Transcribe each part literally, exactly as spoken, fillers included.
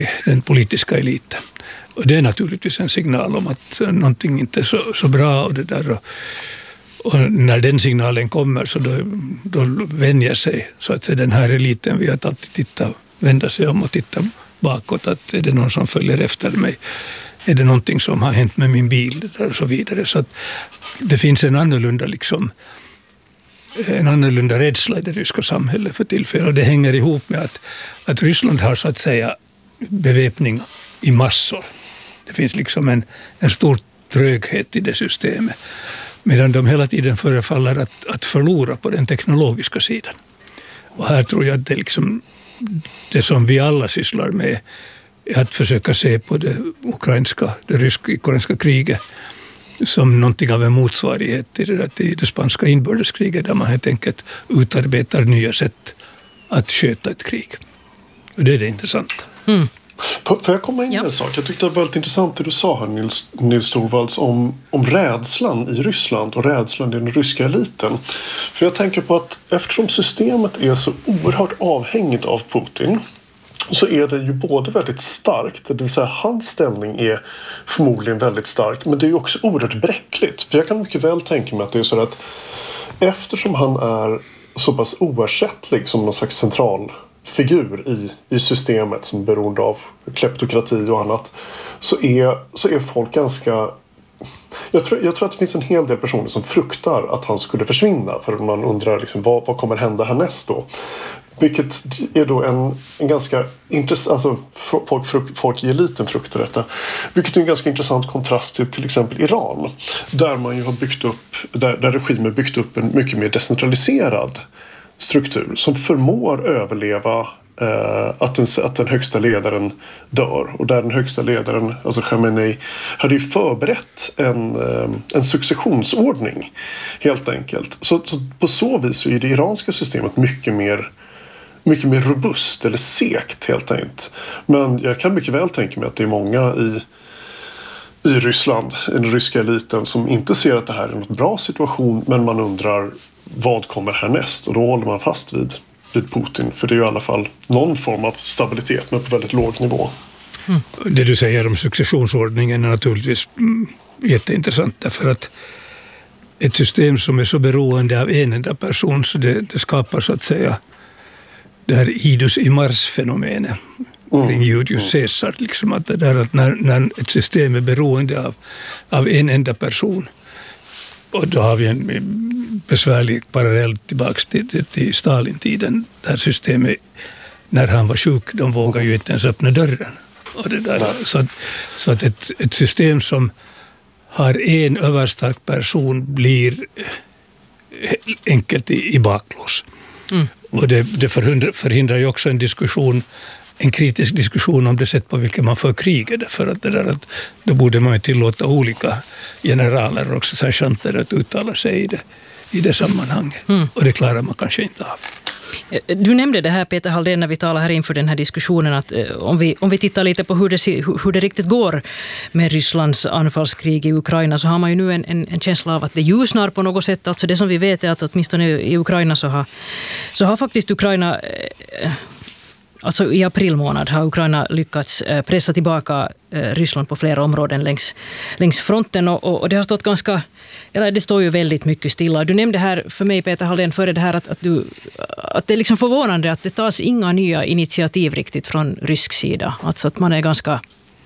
den politiska eliten. Och det är naturligtvis en signal om att någonting inte är så, så bra. Och, det där och, och när den signalen kommer så då, då vänjer sig så att den här eliten vid att alltid titta, vända sig om och titta bakåt. Att är det någon som följer efter mig? Är det någonting som har hänt med min bil? Och så vidare. Så att det finns en annorlunda liksom en annorlunda rädsla i det ryska samhället för tillfället. Och det hänger ihop med att, att Ryssland har så att säga beväpning i massor. Det finns liksom en, en stor tröghet i det systemet. Medan de hela tiden förefaller att, att förlora på den teknologiska sidan. Och här tror jag att det, liksom, det som vi alla sysslar med är att försöka se på det ukrainska, det rysk-ukrainska kriget som någonting av en motsvarighet till det, till det spanska inbördeskriget där man helt enkelt utarbetar nya sätt att sköta ett krig. Och det är det intressanta. Mm. Får jag komma in med ja. en sak? Jag tyckte det var väldigt intressant det du sa här, Nils, Nils Torvalds, om, om rädslan i Ryssland och rädslan i den ryska eliten. För jag tänker på att eftersom systemet är så oerhört avhängigt av Putin så är det ju både väldigt starkt, det vill säga hans ställning är förmodligen väldigt stark, men det är ju också oerhört bräckligt. För jag kan mycket väl tänka mig att det är så att eftersom han är så pass oersättlig som någon slags central figur i, i systemet som är beroende av kleptokrati och annat så är, så är folk ganska... Jag tror, jag tror att det finns en hel del personer som fruktar att han skulle försvinna för att man undrar liksom, vad, vad kommer hända härnäst då? Vilket är då en, en ganska intressant... Alltså folk, frukt, folk i eliten fruktar detta. Vilket är en ganska intressant kontrast till till exempel Iran. Där man ju har byggt upp... Där, där regimen byggt upp en mycket mer decentraliserad struktur som förmår överleva eh, att, den, att den högsta ledaren dör. Och där den högsta ledaren, alltså Khamenei, hade ju förberett en, eh, en successionsordning helt enkelt. Så, så på så vis så är det iranska systemet mycket mer, mycket mer robust eller segt helt enkelt. Men jag kan mycket väl tänka mig att det är många i i Ryssland, i den ryska eliten som inte ser att det här är en bra situation, men man undrar vad kommer härnäst, och då håller man fast vid, vid Putin, för det är ju i alla fall någon form av stabilitet men på väldigt låg nivå. Mm. Det du säger om successionsordningen är naturligtvis mm, jätteintressant, därför att ett system som är så beroende av en enda person så det, det skapar så att säga det här idus i mars-fenomenet kring mm. Julius Caesar. Liksom att det där att när, när ett system är beroende av, av en enda person, och då har vi en besvärlig parallell tillbaka till, till, till Stalin-tiden, där systemet, när han var sjuk, de vågar ju inte ens öppna dörren. Och det där, så att, så att ett, ett system som har en överstark person blir enkelt i, i baklås. Mm. Och det, det förhindrar, förhindrar ju också en diskussion, en kritisk diskussion om det sätt på vilket man för kriget. För att det där att då borde man ju tillåta olika generaler och också sergeanter att uttala sig i det, i det sammanhanget. Mm. Och det klarar man kanske inte av. Du nämnde det här, Peter Halldén, när vi talade här inför den här diskussionen, att om vi, om vi tittar lite på hur det, hur det riktigt går med Rysslands anfallskrig i Ukraina, så har man ju nu en, en, en känsla av att det ljusnar på något sätt. Alltså det som vi vet är att åtminstone i Ukraina så har, så har faktiskt Ukraina... Alltså i april månad har Ukraina lyckats pressa tillbaka Ryssland på flera områden längs, längs fronten, och, och det har stått ganska, eller det står ju väldigt mycket stilla. Du nämnde här för mig, Peter Halldén, före det här att, att, du, att det är liksom förvånande att det tas inga nya initiativ riktigt från rysk sida. Alltså att man är ganska,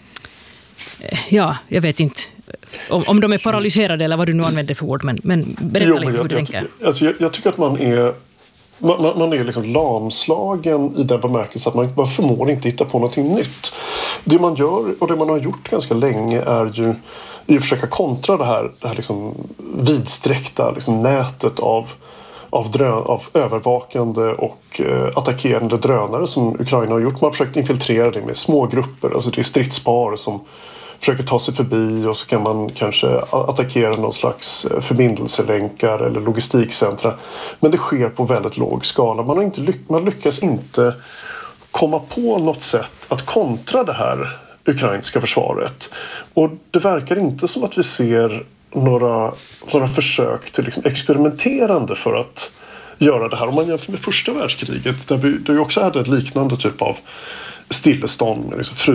ja, jag vet inte om, om de är paralyserade eller vad du nu använder för ord, men, men berätta jo, men lite hur du jag, tänker. Alltså jag, jag tycker att man är Man, man, man är liksom lamslagen i den bemärkelsen att man, man förmår inte hitta på någonting nytt. Det man gör, och det man har gjort ganska länge, är ju att försöka kontra det här, det här liksom vidsträckta liksom nätet av, av, drön, av övervakande och eh, attackerande drönare som Ukraina har gjort. Man har försökt infiltrera det med små grupper, alltså det är stridspar som försöker ta sig förbi, och så kan man kanske attackera någon slags förbindelselänkar eller logistikcentra. Men det sker på väldigt låg skala. Man, har inte lyck- man lyckas inte komma på något sätt att kontra det här ukrainska försvaret. Och det verkar inte som att vi ser några, några försök till liksom experimenterande för att göra det här. Om man jämför med första världskriget, där vi, där vi också hade ett liknande typ av stillestånd med liksom